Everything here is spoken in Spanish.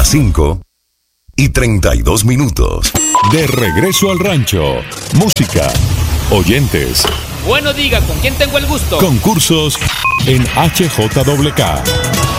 5:32. De regreso al rancho. Música, oyentes, Bueno, diga, ¿con quién tengo el gusto? concursos en HJWK.